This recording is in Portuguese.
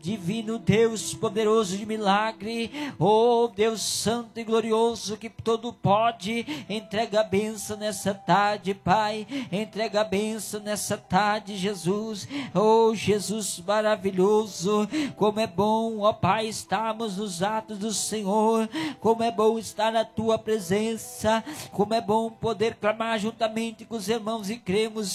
divino Deus poderoso de milagre, oh Deus santo e glorioso que todo pode, entrega a bênção nessa tarde, Pai, entrega a bênção nessa tarde, Jesus, oh Jesus maravilhoso, como é bom, ó Pai, estarmos nos atos do Senhor, como é bom estar na Tua presença, como é bom poder clamar juntamente com os irmãos e cremos,